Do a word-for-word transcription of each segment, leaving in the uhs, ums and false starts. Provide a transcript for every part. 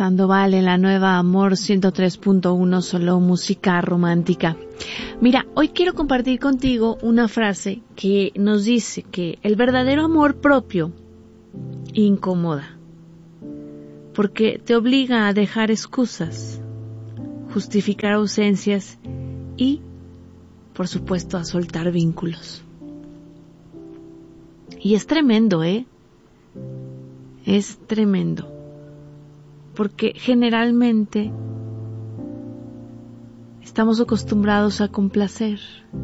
Sandoval en la nueva Amor ciento tres punto uno, solo música romántica. Mira, hoy quiero compartir contigo una frase que nos dice que el verdadero amor propio incomoda, porque te obliga a dejar excusas, justificar ausencias y, por supuesto, a soltar vínculos. Y es tremendo, ¿eh? Es tremendo. Porque generalmente estamos acostumbrados a complacer,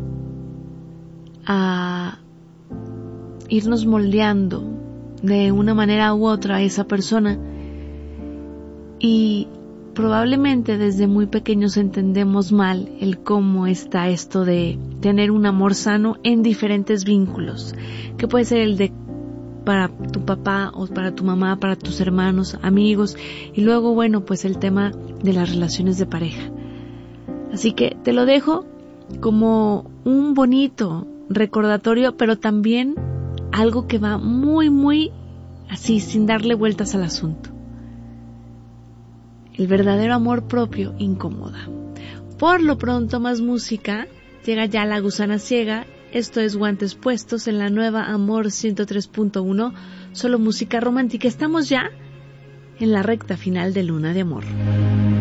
a irnos moldeando de una manera u otra a esa persona, y probablemente desde muy pequeños entendemos mal el cómo está esto de tener un amor sano en diferentes vínculos, que puede ser el de para tu papá o para tu mamá, para tus hermanos, amigos, y luego, bueno, pues el tema de las relaciones de pareja. Así que te lo dejo como un bonito recordatorio, pero también algo que va muy, muy así, sin darle vueltas al asunto. El verdadero amor propio incomoda. Por lo pronto, más música. Llega ya La Gusana Ciega. Esto es Guantes Puestos en la nueva Amor ciento tres punto uno, solo música romántica. Estamos ya en la recta final de Luna de Amor.